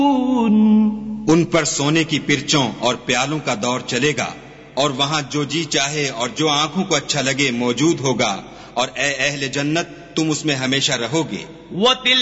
उन पर सोने की पिरचों और प्यालों का दौर चलेगा और वहाँ जो जी चाहे और जो आंखों को अच्छा लगे मौजूद होगा और ए अहले जन्नत तुम उसमें हमेशा रहोगे।